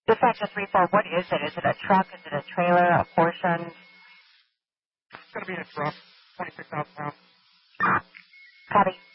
Dispatcher 3-4, what is it? Is it a truck? Is it a trailer? A portion? It's going to be a truck, 26,000 pounds. Copy.